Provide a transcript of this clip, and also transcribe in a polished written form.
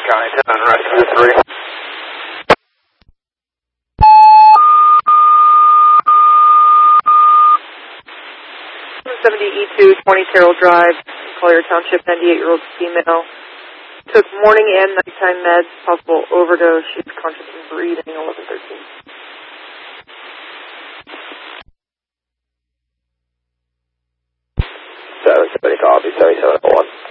County 10, rescue 3. 70E2, 20 Terrell Drive, Collier Township, 98-year-old female. Took morning and nighttime meds, possible overdose. She's conscious and breathing, 11:13. Copy, 7701.